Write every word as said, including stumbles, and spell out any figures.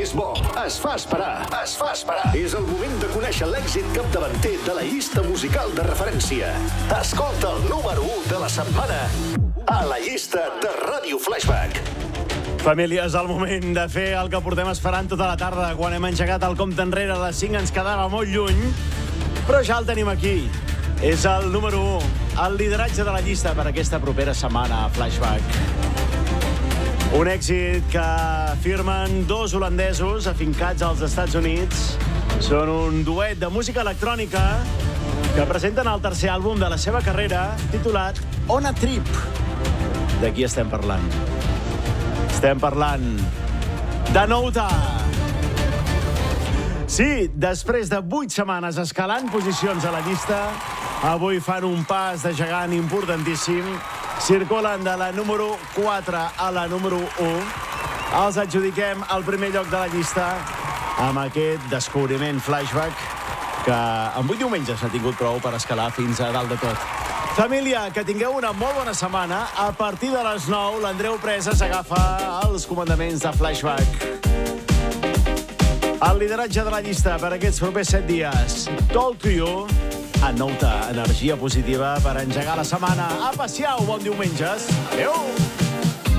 és bo, es fa esperar, es fa esperar. És el moment de conèixer l'èxit capdavanter de la llista musical de referència. Escolta el número u de la setmana a la llista de Ràdio Flashback. Família, és el moment de fer el que portem esperant tota la tarda. Quan hem engegat el compte enrere, a les cinc ens quedava molt lluny, però ja el tenim aquí. És el número u, el lideratge de la llista per aquesta propera setmana a Flashback. Un èxit que firmen dos holandesos afincats als Estats Units. Són un duet de música electrònica que presenten el tercer àlbum de la seva carrera, titulat On a Trip. De qui estem parlant? Estem parlant de Nouta. Sí, després de vuit setmanes escalant posicions a la llista, avui fan un pas de gegant importantíssim. Circulen de la número quatre a la número u. Els adjudiquem el primer lloc de la llista amb aquest descobriment Flashback que en vuit diumenges ha tingut prou per escalar fins a dalt de tot. Família, que tingueu una molt bona setmana. A partir de les nou, l'Andreu Presa s'agafa als comandaments de Flashback. El lideratge de la llista per aquests propers set dies. Talk to you. A Nouta, energia positiva per engegar la setmana. Apa, siau, bon diumenges. Adéu!